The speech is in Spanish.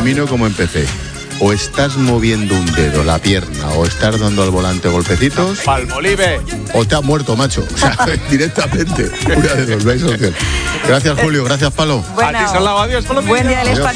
termino como empecé. O estás moviendo un dedo, la pierna, o estás dando al volante golpecitos. Palmolive. O te has muerto, macho. O sea, directamente. Una de dos, no hay solución. Gracias, Julio. Gracias, Palo. A ti, Salao. Adiós, Colombia. Buen día del